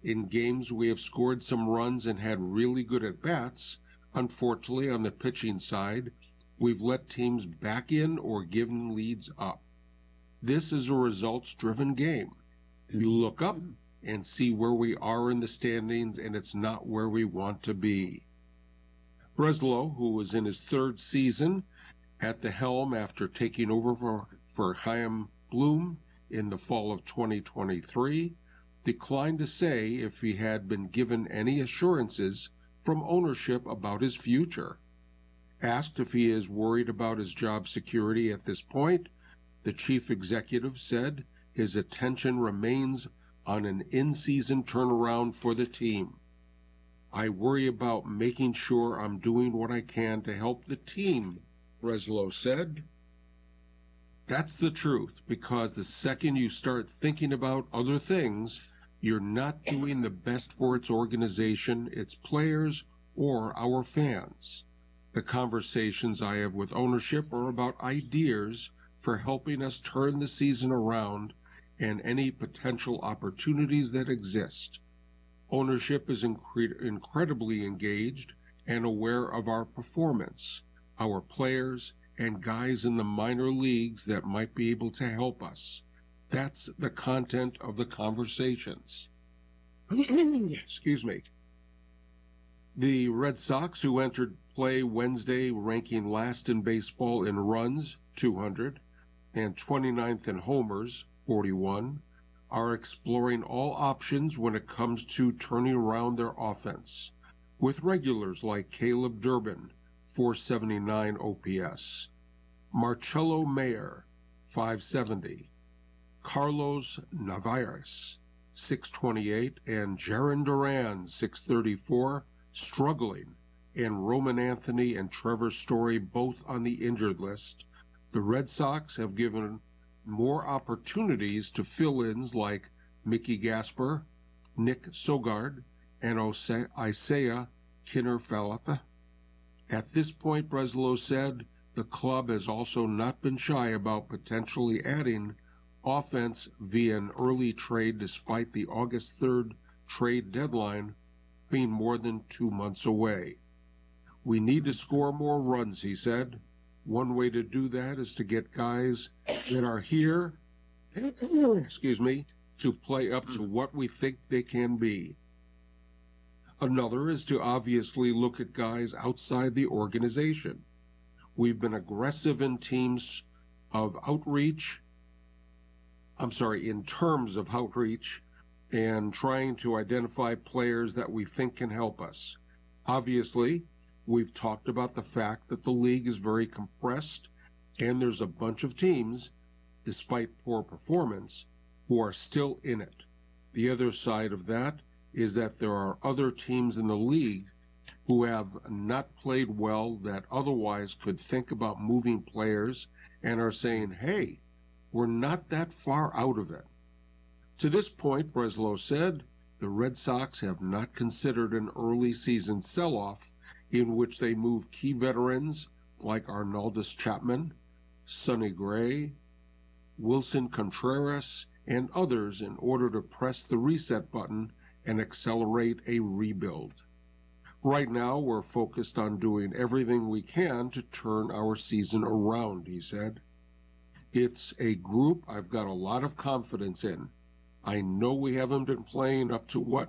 In games we have scored some runs and had really good at-bats. Unfortunately, on the pitching side, we've let teams back in or given leads up. This is a results-driven game. You look up and see where we are in the standings, and it's not where we want to be. Breslow, who was in his third season at the helm after taking over for Chaim Bloom in the fall of 2023, declined to say if he had been given any assurances from ownership about his future. Asked if he is worried about his job security at this point, the chief executive said his attention remains on an in-season turnaround for the team. I worry about making sure I'm doing what I can to help the team, Breslow said. That's the truth, because the second you start thinking about other things, you're not doing the best for its organization, its players, or our fans. The conversations I have with ownership are about ideas for helping us turn the season around and any potential opportunities that exist. Ownership is incredibly engaged and aware of our performance, our players, and guys in the minor leagues that might be able to help us. That's the content of the conversations. Excuse me. The Red Sox, who entered play Wednesday ranking last in baseball in runs, 200, and 29th in homers, 41, are exploring all options when it comes to turning around their offense, with regulars like Caleb Durbin, 479 OPS, Marcelo Mayer, 570, Carlos Navarez, 628, and Jarren Duran, 634, struggling, and Roman Anthony and Trevor Story both on the injured list. The Red Sox have given more opportunities to fill-ins like Mickey Gasper, Nick Sogard, and Isaiah Kinner-Falefa. At this point, Breslow said, the club has also not been shy about potentially adding offense via an early trade despite the August 3rd trade deadline being more than 2 months away. We need to score more runs, he said. One way to do that is to get guys that are here, to play up to what we think they can be. Another is to obviously look at guys outside the organization. We've been aggressive in terms of outreach and trying to identify players that we think can help us. Obviously, we've talked about the fact that the league is very compressed and there's a bunch of teams, despite poor performance, who are still in it. The other side of that is that there are other teams in the league who have not played well that otherwise could think about moving players and are saying, hey, we're not that far out of it. To this point, Breslow said, the Red Sox have not considered an early season sell-off in which they move key veterans like Arnaldus Chapman, Sonny Gray, Wilson Contreras, and others in order to press the reset button and accelerate a rebuild. Right now, we're focused on doing everything we can to turn our season around, he said. It's a group I've got a lot of confidence in. I know we haven't been playing up to what,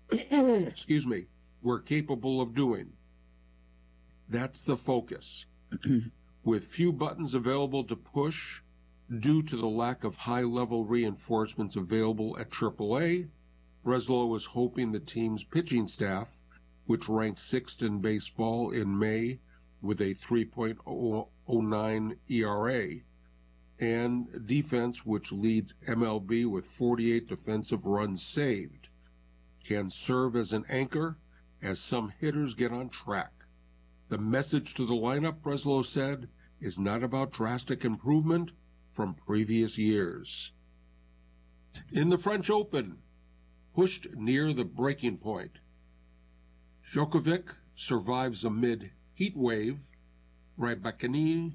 we're capable of doing. That's the focus. With few buttons available to push due to the lack of high-level reinforcements available at AAA, Breslow was hoping the team's pitching staff, which ranked 6th in baseball in May with a 3.09 ERA, and defense, which leads MLB with 48 defensive runs saved, can serve as an anchor as some hitters get on track. The message to the lineup, Breslow said, is not about drastic improvement from previous years. In the French Open, pushed near the breaking point, Djokovic survives amid heat wave. Rybakina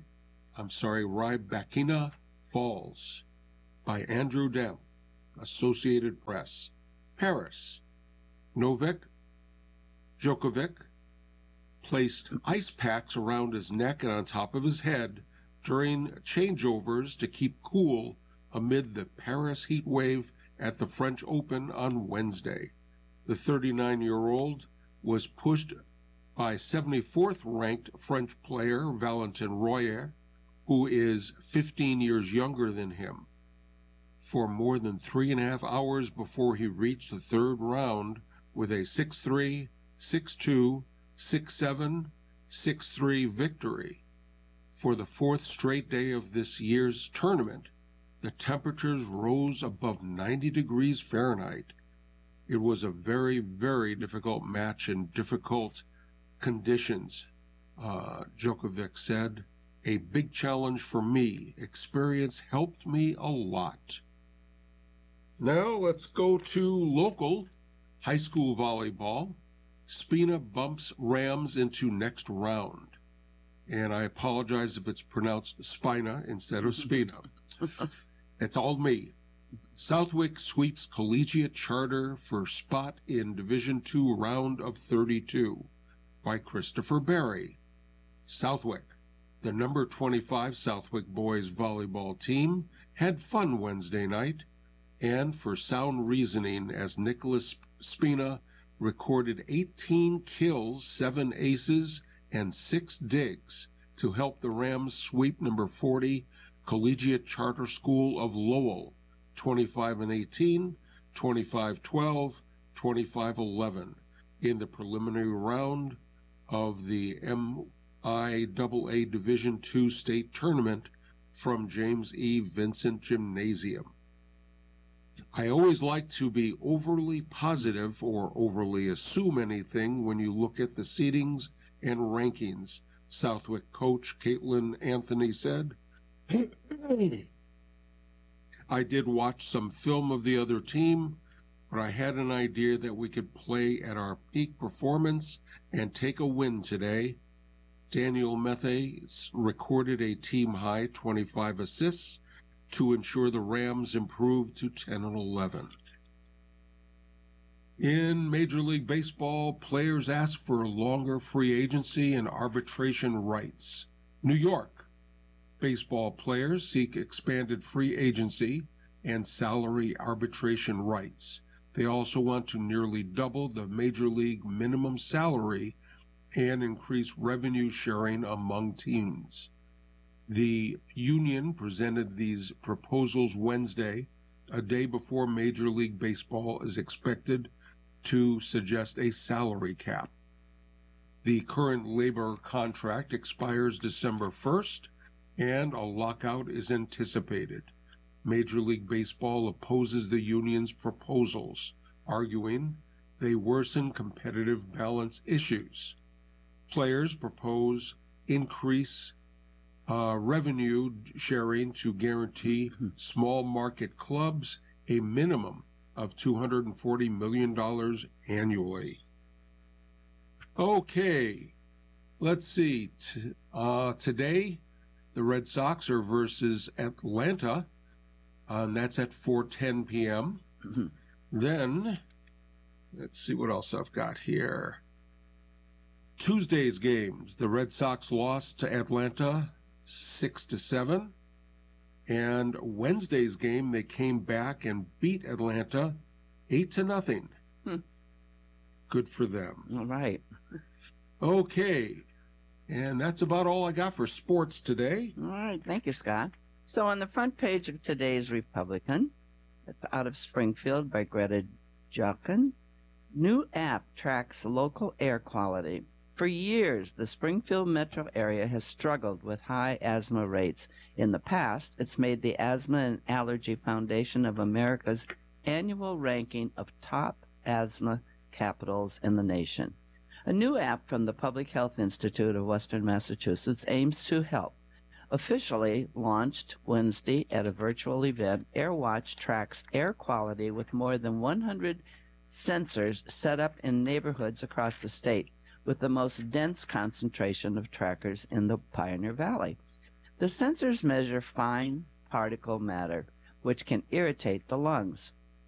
falls. By Andrew Dempf, Associated Press. Paris, Novak Djokovic placed ice packs around his neck and on top of his head during changeovers to keep cool amid the Paris heat wave at the French Open on Wednesday. The 39-year-old was pushed by 74th ranked French player Valentin Royer, who is 15 years younger than him, for more than 3.5 hours before he reached the third round with a 6-3, 6-2, 6-7, 6-3 victory. For the fourth straight day of this year's tournament, the temperatures rose above 90 degrees Fahrenheit. It was a very, very difficult match in difficult conditions, Djokovic said. A big challenge for me. Experience helped me a lot. Now let's go to local high school volleyball. Spina bumps Rams into next round. And I apologize if it's pronounced Spina instead of Spina. It's all me. Southwick sweeps Collegiate Charter for spot in Division II round of 32 by Christopher Berry. Southwick, the number 25 Southwick boys volleyball team, had fun Wednesday night, and for sound reasoning, as Nicholas Spina recorded 18 kills, 7 aces, and 6 digs to help the Rams sweep number 40 Collegiate Charter School of Lowell, 25-18, 25-12, 25-11 in the preliminary round of the MIAA Division II state tournament from James E. Vincent Gymnasium. I always like to be overly positive or overly assume anything when you look at the seedings and rankings, Southwick coach Caitlin Anthony said. I did watch some film of the other team, but I had an idea that we could play at our peak performance and take a win today. Daniel Methe recorded a team-high 25 assists to ensure the Rams improved to 10-11. In Major League Baseball, players ask for longer free agency and arbitration rights. New York, baseball players seek expanded free agency and salary arbitration rights. They also want to nearly double the Major League minimum salary and increase revenue sharing among teams. The union presented these proposals Wednesday, a day before Major League Baseball is expected to suggest a salary cap. The current labor contract expires December 1st, and a lockout is anticipated. Major League Baseball opposes the union's proposals, arguing they worsen competitive balance issues. Players propose increase revenue sharing to guarantee small market clubs a minimum of $240 million annually. Okay, let's see. Today, the Red Sox are versus Atlanta, and that's at 4:10 p.m. Then, let's see what else I've got here. Tuesday's games, the Red Sox lost to Atlanta 6-7. And Wednesday's game, they came back and beat Atlanta 8-0. Good for them. All right. Okay. And that's about all I got for sports today. All right. Thank you, Scott. So on the front page of today's Republican, out of Springfield by Greta Jochen, new app tracks local air quality. For years, the Springfield metro area has struggled with high asthma rates. In the past, it's made the Asthma and Allergy Foundation of America's annual ranking of top asthma capitals in the nation. A new app from the Public Health Institute of Western Massachusetts aims to help. Officially launched Wednesday at a virtual event, AirWatch tracks air quality with more than 100 sensors set up in neighborhoods across the state, with the most dense concentration of trackers in the Pioneer Valley. The sensors measure fine particle matter, which can irritate the lungs.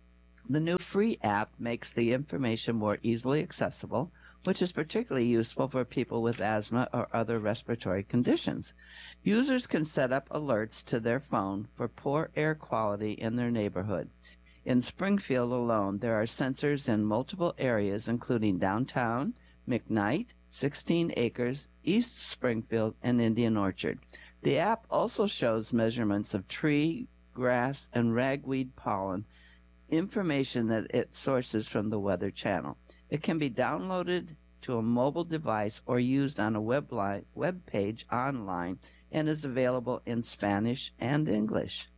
The new free app makes the information more easily accessible, which is particularly useful for people with asthma or other respiratory conditions. Users can set up alerts to their phone for poor air quality in their neighborhood. In Springfield alone, there are sensors in multiple areas, including downtown, McKnight, 16 Acres, East Springfield, and Indian Orchard. The app also shows measurements of tree, grass, and ragweed pollen, information that it sources from the Weather Channel. It can be downloaded to a mobile device or used on a web page online and is available in Spanish and English.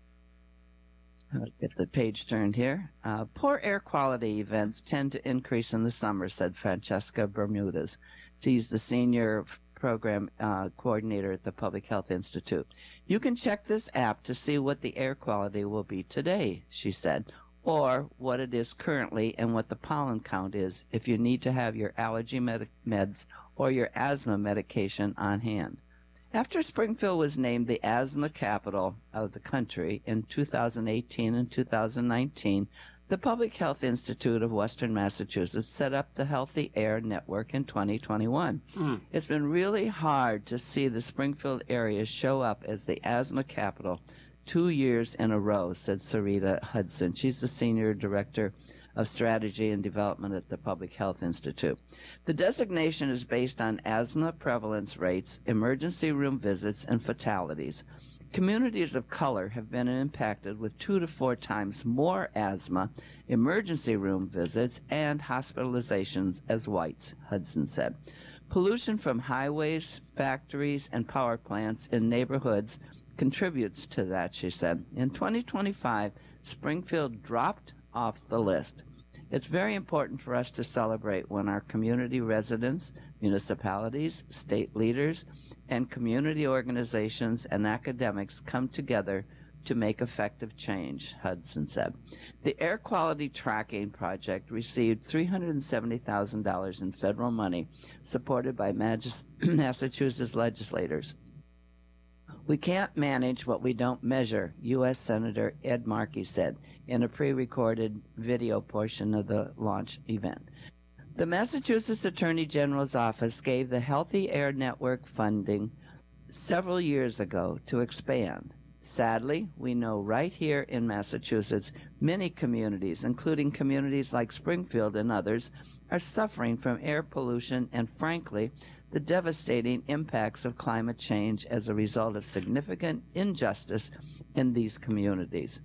I'll get the page turned here. Poor air quality events tend to increase in the summer, said Francesca Bermudez. She's the senior program coordinator at the Public Health Institute. You can check this app to see what the air quality will be today, she said, or what it is currently and what the pollen count is if you need to have your allergy meds or your asthma medication on hand. After Springfield was named the asthma capital of the country in 2018 and 2019, the Public Health Institute of Western Massachusetts set up the Healthy Air Network in 2021. It's been really hard to see the Springfield area show up as the asthma capital 2 years in a row, said Sarita Hudson. She's the Senior Director of Strategy and Development at the Public Health Institute. The designation is based on asthma prevalence rates, emergency room visits, and fatalities. Communities of color have been impacted with 2 to 4 times more asthma, emergency room visits, and hospitalizations as whites, Hudson said. Pollution from highways, factories, and power plants in neighborhoods contributes to that, she said. In 2025, Springfield dropped off the list. It's very important for us to celebrate when our community residents, municipalities, state leaders, and community organizations and academics come together to make effective change, Hudson said. The Air Quality Tracking Project received $370,000 in federal money supported by Massachusetts legislators. We can't manage what we don't measure, U.S. Senator Ed Markey said in a pre-recorded video portion of the launch event. The Massachusetts Attorney General's office gave the Healthy Air Network funding several years ago to expand. Sadly, we know right here in Massachusetts, many communities, including communities like Springfield and others, are suffering from air pollution and, frankly, the devastating impacts of climate change as a result of significant injustice in these communities.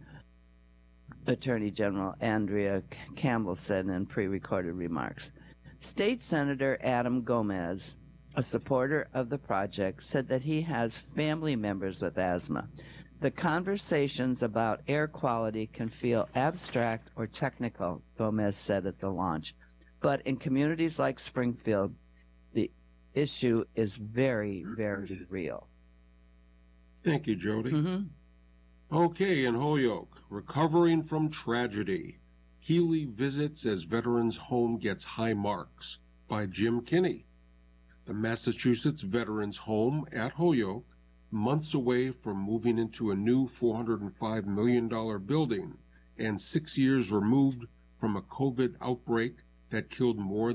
Attorney General Andrea Campbell said in pre-recorded remarks. State Senator Adam Gomez, a supporter of the project, said that he has family members with asthma. The conversations about air quality can feel abstract or technical, Gomez said at the launch. But in communities like Springfield, the issue is very, very real. Thank you, Jody. Mm-hmm. Okay, in Holyoke, recovering from tragedy. Healy visits as veterans' home gets high marks by Jim Kinney. The Massachusetts Veterans Home at Holyoke, months away from moving into a new $405 million building and 6 years removed from a COVID outbreak that killed more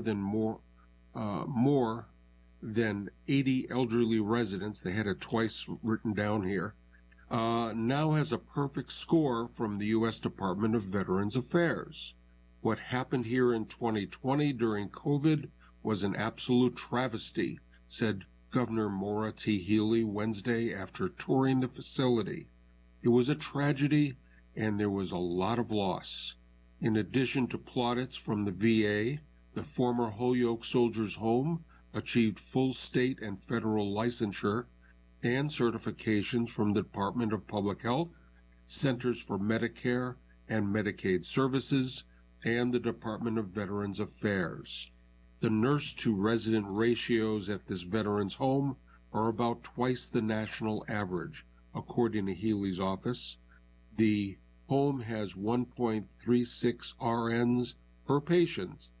than 80 elderly residents. They had it twice written down here. Now has a perfect score from the U.S. Department of Veterans Affairs. What happened here in 2020 during COVID was an absolute travesty, said Governor Maura T. Healey Wednesday after touring the facility. It was a tragedy and there was a lot of loss. In addition to plaudits from the VA, the former Holyoke Soldiers' Home achieved full state and federal licensure and certifications from the Department of Public Health, Centers for Medicare and Medicaid Services, and the Department of Veterans Affairs. The nurse-to-resident ratios at this veterans home are about twice the national average, according to Healey's office. The home has 1.36 RNs per patient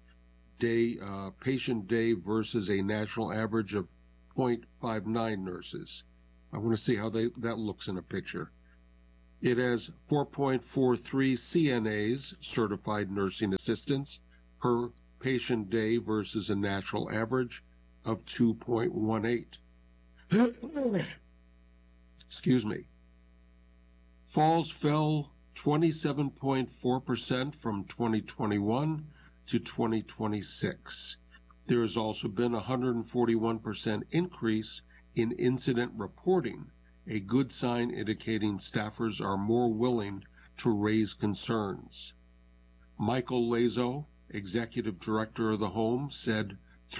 day versus a national average of 0.59 nurses. I want to see how that looks in a picture. It has 4.43 CNAs, certified nursing assistants, per patient day versus a national average of 2.18. Excuse me. Falls fell 27.4% from 2021 to 2026. There has also been a 141% increase in incident reporting, a good sign indicating staffers are more willing to raise concerns. Michael Lazo, executive director of the home, said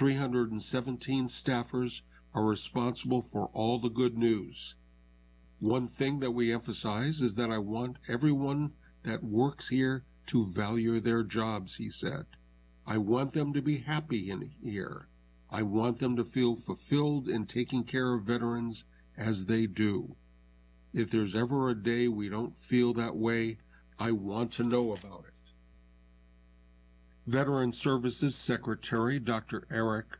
317 staffers are responsible for all the good news. One thing that we emphasize is that I want everyone that works here to value their jobs, he said. I want them to be happy in here. I want them to feel fulfilled in taking care of veterans as they do. If there's ever a day we don't feel that way, I want to know about it. Veteran Services Secretary Dr. Eric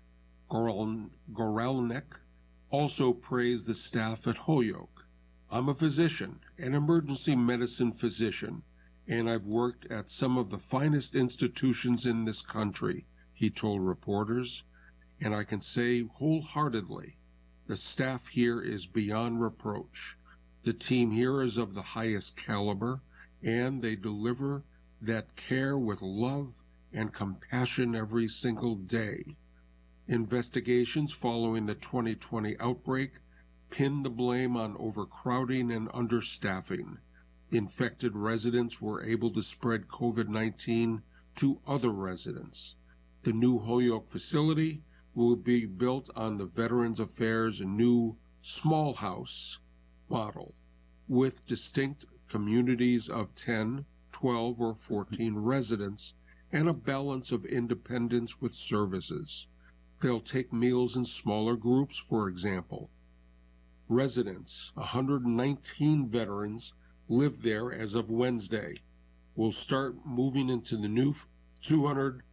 Gorelnik also praised the staff at Holyoke. I'm a physician, an emergency medicine physician, and I've worked at some of the finest institutions in this country, he told reporters, and I can say wholeheartedly, the staff here is beyond reproach. The team here is of the highest caliber, and they deliver that care with love and compassion every single day. Investigations following the 2020 outbreak pinned the blame on overcrowding and understaffing. Infected residents were able to spread COVID-19 to other residents. The new Holyoke facility will be built on the Veterans Affairs new small house model with distinct communities of 10, 12, or 14 residents and a balance of independence with services. They'll take meals in smaller groups, for example. Residents, 119 veterans, live there as of Wednesday. We'll start moving into the new 200,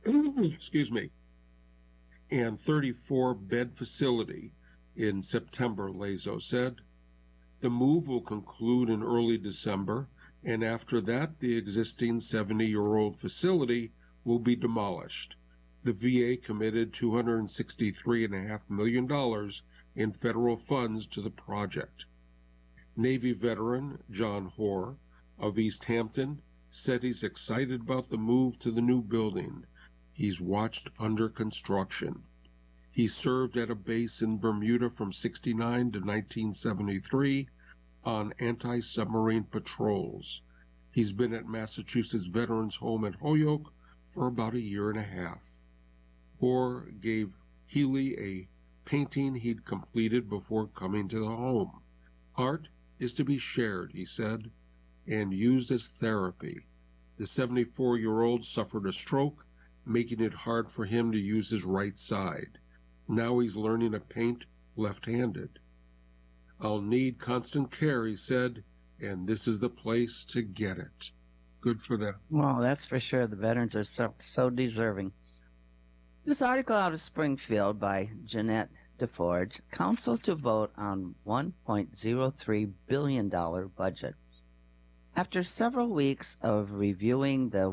and 34-bed facility in September, Lazo said. The move will conclude in early December, and after that, the existing 70-year-old facility will be demolished. The VA committed $263.5 million in federal funds to the project. Navy veteran John Hoare of East Hampton said he's excited about the move to the new building he's watched under construction. He served at a base in Bermuda from 1969 to 1973 on anti-submarine patrols. He's been at Massachusetts Veterans Home at Holyoke for about a year and a half. Hoare gave Healy a painting he'd completed before coming to the home. Art is to be shared, he said, and used as therapy. The 74-year-old suffered a stroke, making it hard for him to use his right side. Now he's learning to paint left-handed. I'll need constant care, he said, and this is the place to get it. Good for them. Well, that's for sure. The veterans are so deserving. This article out of Springfield by Jeanette DeForge counsels to vote on $1.03 billion budget. After several weeks of reviewing the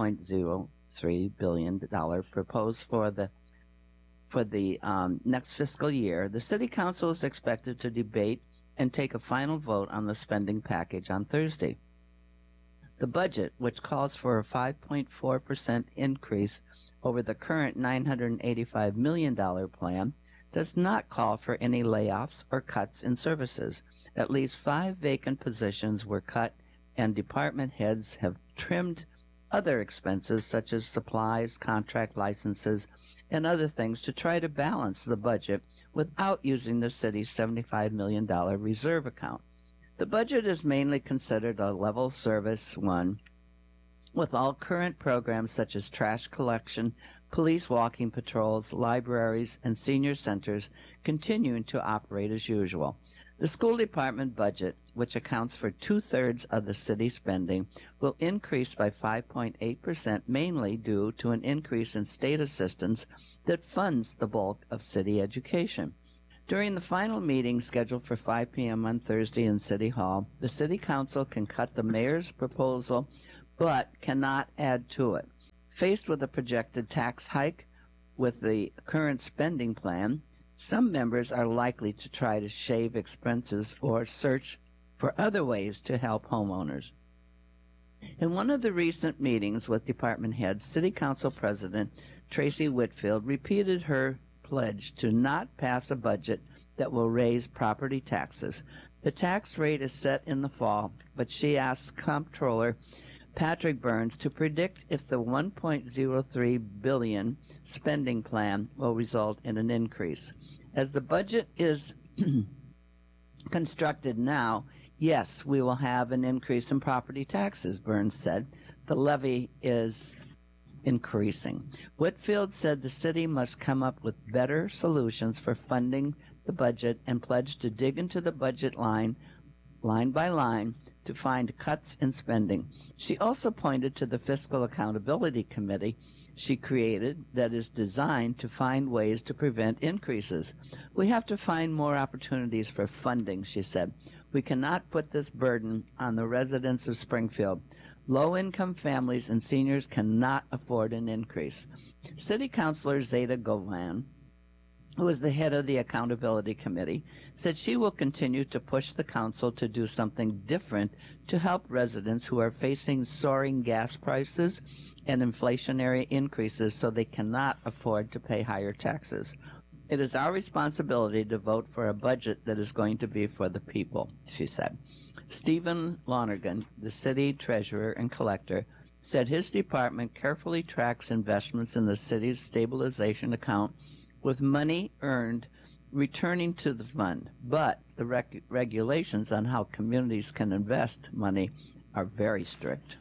$1.03 billion proposed for the next fiscal year, the City Council is expected to debate and take a final vote on the spending package on Thursday. The budget, which calls for a 5.4% increase over the current $985 million plan, does not call for any layoffs or cuts in services. At least 5 vacant positions were cut, and department heads have trimmed other expenses such as supplies, contract licenses, and other things to try to balance the budget without using the city's $75 million reserve account. The budget is mainly considered a level service one, with all current programs such as trash collection, police walking patrols, libraries, and senior centers continuing to operate as usual. The school department budget, which accounts for 2/3 of the city spending, will increase by 5.8%, mainly due to an increase in state assistance that funds the bulk of city education. During the final meeting scheduled for 5 p.m. on Thursday in City Hall, the City Council can cut the mayor's proposal but cannot add to it. Faced with a projected tax hike with the current spending plan, some members are likely to try to shave expenses or search for other ways to help homeowners. In one of the recent meetings with department heads, City Council President Tracy Whitfield repeated her pledge to not pass a budget that will raise property taxes. The tax rate is set in the fall, but she asked Comptroller Patrick Burns to predict if the $1.03 billion spending plan will result in an increase. As the budget is constructed now, yes, we will have an increase in property taxes, Burns said. The levy is increasing. Whitfield said the city must come up with better solutions for funding the budget and pledged to dig into the budget line by line, to find cuts in spending. She also pointed to the Fiscal Accountability Committee she created that is designed to find ways to prevent increases. We have to find more opportunities for funding, she said. We cannot put this burden on the residents of Springfield. Low-income families and seniors cannot afford an increase. City Councilor Zeta Govan, who is the head of the Accountability Committee, said she will continue to push the council to do something different to help residents who are facing soaring gas prices and inflationary increases so they cannot afford to pay higher taxes. It is our responsibility to vote for a budget that is going to be for the people, she said. Stephen Lonergan, the city treasurer and collector, said his department carefully tracks investments in the city's stabilization account with money earned returning to the fund, but the regulations on how communities can invest money are very strict.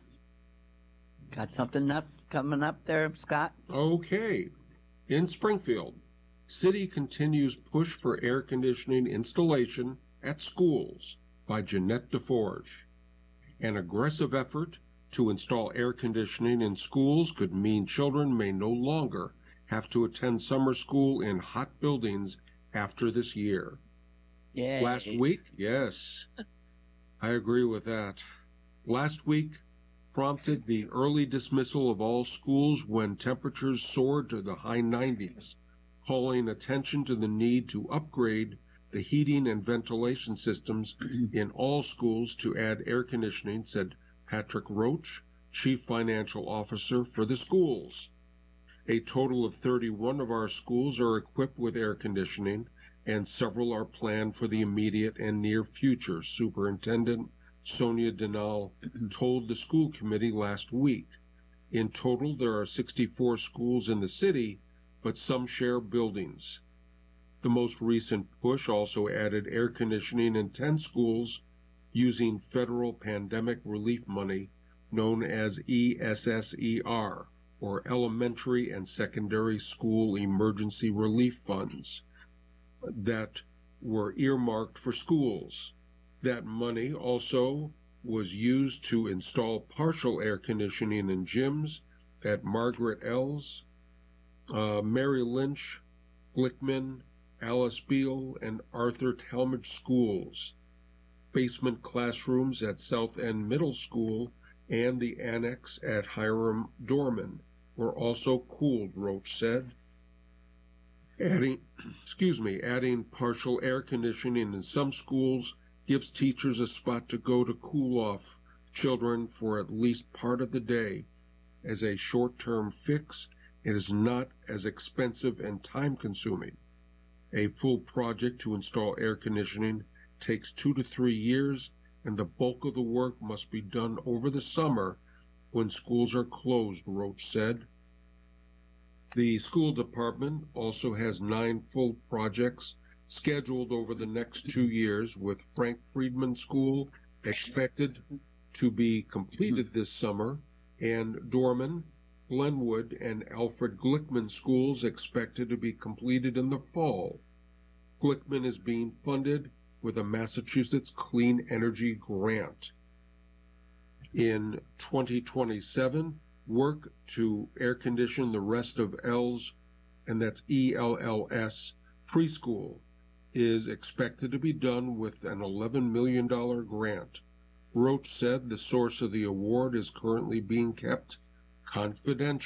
Got something coming up there, Scott? Okay. In Springfield, city continues push for air conditioning installation at schools by Jeanette DeForge. An aggressive effort to install air conditioning in schools could mean children may no longer have to attend summer school in hot buildings after this year. Yay. Last week, yes, I agree with that. Last week prompted the early dismissal of all schools when temperatures soared to the high 90s, calling attention to the need to upgrade the heating and ventilation systems in all schools to add air conditioning, said Patrick Roach, Chief Financial Officer for the schools. A total of 31 of our schools are equipped with air conditioning, and several are planned for the immediate and near future, Superintendent Sonia Denal told the school committee last week. In total, there are 64 schools in the city, but some share buildings. The most recent push also added air conditioning in 10 schools using federal pandemic relief money known as ESSER, or Elementary and Secondary School Emergency Relief Funds, that were earmarked for schools. That money also was used to install partial air conditioning in gyms at Margaret Ells, Mary Lynch, Glickman, Alice Beal, and Arthur Talmadge schools. Basement classrooms at South End Middle School and the annex at Hiram Dorman were also cooled, Roach said. Adding partial air conditioning in some schools gives teachers a spot to go to cool off children for at least part of the day. As a short-term fix, it is not as expensive and time-consuming. A full project to install air conditioning takes 2 to 3 years, and the bulk of the work must be done over the summer when schools are closed, Roach said. The school department also has 9 full projects scheduled over the next 2 years, with Frank Friedman School expected to be completed this summer, and Dorman, Glenwood, and Alfred Glickman schools expected to be completed in the fall. Glickman is being funded with a Massachusetts Clean Energy Grant. In 2027, work to air condition the rest of Ells, and that's ELLS, preschool is expected to be done with an $11 million grant. Roach said the source of the award is currently being kept confidential.